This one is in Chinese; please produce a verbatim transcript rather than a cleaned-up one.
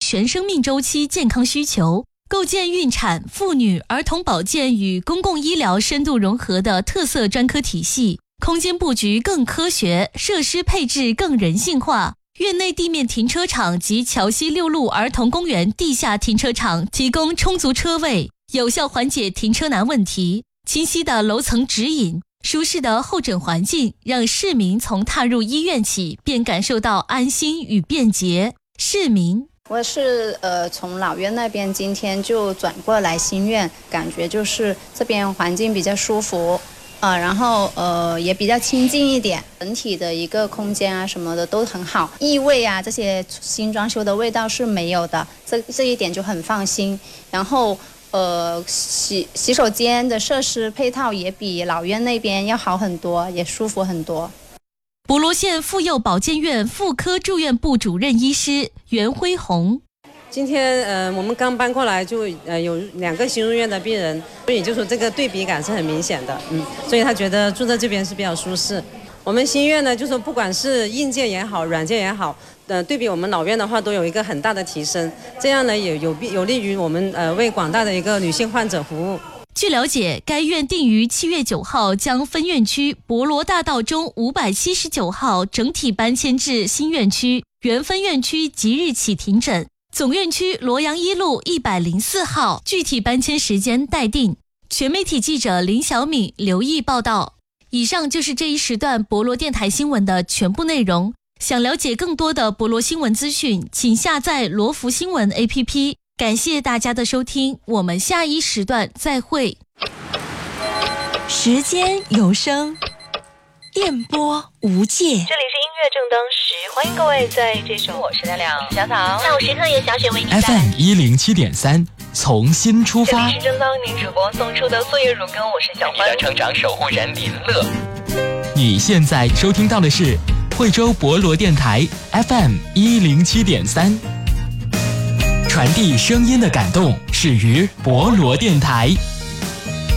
全生命周期健康需求，构建孕产、妇女、儿童保健与公共医疗深度融合的特色专科体系，空间布局更科学，设施配置更人性化。院内地面停车场及桥西六路儿童公园地下停车场提供充足车位，有效缓解停车难问题。清晰的楼层指引，舒适的候诊环境，让市民从踏入医院起便感受到安心与便捷。市民， 我是呃从老院那边今天就转过来新院，感觉就是这边环境比较舒服。呃，然后呃也比较清静一点，整体的一个空间啊什么的都很好，异味啊这些新装修的味道是没有的，这这一点就很放心。然后呃洗洗手间的设施配套也比老院那边要好很多，也舒服很多。 博罗县妇幼保健院妇科住院部主任医师袁辉红。 今天呃，我们刚搬过来就呃有两个新入院的病人，所以就说这个对比感是很明显的，嗯，所以他觉得住在这边是比较舒适。我们新院呢，就说不管是硬件也好，软件也好，呃，对比我们老院的话，都有一个很大的提升。这样呢，也有有利于我们呃为广大的一个女性患者服务。 据了解，该院定于七月九号将分院区博罗大道中五百七十九号整体搬迁至新院区，原分院区即日起停诊。总院区罗阳一路一百零四号，具体搬迁时间待定。全媒体记者林小敏留意报道。以上就是这一时段博罗电台新闻的全部内容。想了解更多的博罗新闻资讯，请下载罗福新闻 A P P。感谢大家的收听，我们下一时段再会。 时间有声，电波无界。这里是音乐正当时，欢迎各位在这首我是亮亮小草下午时刻由小雪为您带来 F M 一零七点三，从新出发。 这里是正当您主播送出的岁月如歌，我是小欢， 成长守护人林乐。你现在收听到的是惠州博罗电台 F M 一零七点三，传递声音的感动，始于博罗电台。